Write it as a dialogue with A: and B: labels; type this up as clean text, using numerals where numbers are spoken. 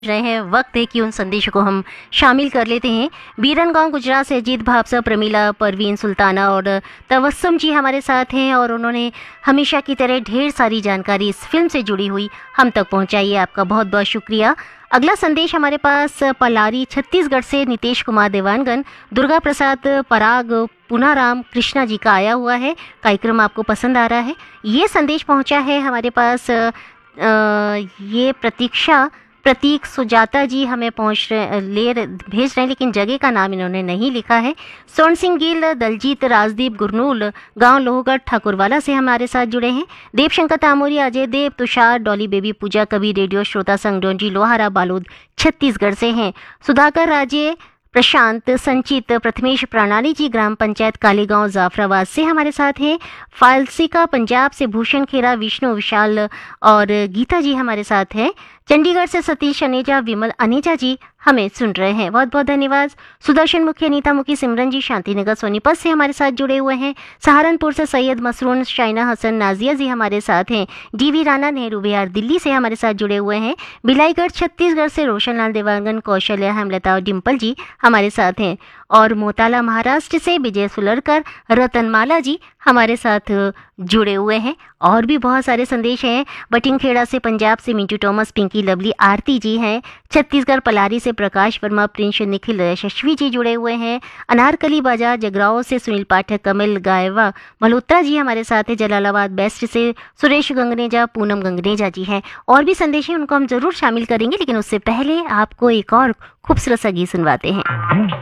A: रहे हैं। वक्त है कि उन संदेशों को हम शामिल कर लेते हैं। बीरन गांव गुजरात से अजीत भावसा, प्रमीला, परवीन, सुल्ताना और तबस्सुम जी हमारे साथ हैं और उन्होंने हमेशा की तरह ढेर सारी जानकारी इस फिल्म से जुड़ी हुई हम तक पहुंचाई है। आपका बहुत बहुत शुक्रिया। अगला संदेश हमारे पास पलारी छत्तीसगढ़ से नितेश कुमार देवानगन, दुर्गा प्रसाद पराग, पुनाराम कृष्णा जी का आया हुआ है। कार्यक्रम आपको पसंद आ रहा है। ये संदेश पहुंचा है हमारे पास ये प्रतीक सुजाता जी हमें भेज रहे हैं, लेकिन जगह का नाम इन्होंने नहीं लिखा है। स्वर्ण सिंह गिल, दलजीत, राजदीप गुरनूल, गांव लोहगढ़ ठाकुरवाला से हमारे साथ जुड़े हैं। देवशंकर तामोरी, अजय देव, तुषार, डॉली बेबी, पूजा कवि, रेडियो श्रोता संघ डोंजी लोहारा बालोद छत्तीसगढ़ से हैं। सुधाकर राजे, प्रशांत, संचित, प्रथमेश प्रणाली जी ग्राम पंचायत कालीगांव जाफराबाद से हमारे साथ हैं। फालसिका पंजाब से भूषण खेरा, विष्णु विशाल और गीता जी हमारे साथ हैं। चंडीगढ़ से सतीश अनेजा, विमल अनेजा जी हमें सुन रहे हैं, बहुत बहुत धन्यवाद। सुदर्शन मुखी, अनीता मुखी, सिमरन जी शांतिनगर सोनीपत से हमारे साथ जुड़े हुए हैं। सहारनपुर से सैयद मसरून, शाइना हसन, नाजिया जी हमारे साथ हैं। डीवी राणा, नेहरू बिहार दिल्ली से हमारे साथ जुड़े हुए हैं। बिलाईगढ़ छत्तीसगढ़ से रोशनलाल देवांगन, कौशल्या, हेमलता और डिम्पल जी हमारे साथ हैं। और मोताला महाराष्ट्र से विजय सुलरकर, रतनमाला जी हमारे साथ जुड़े हुए हैं। और भी बहुत सारे संदेश हैं। बटिंगखेड़ा से पंजाब से मिंटू टॉमस, पिंकी लवली, आरती जी हैं। छत्तीसगढ़ पलारी से प्रकाश वर्मा, प्रिंस, निखिल, यशस्वी जी जुड़े हुए हैं। अनारकली बाजार जगराओं से सुनील पाठक, कमिल गायवा, मल्होत्रा जी हमारे साथ हैं। जलालाबाद बेस्ट से सुरेश गंगनेजा, पूनम गंगनेजा जी हैं। और भी संदेश हैं, उनको हम जरूर शामिल करेंगे, लेकिन उससे पहले आपको एक और खूबसूरत सा गीत सुनवाते हैं।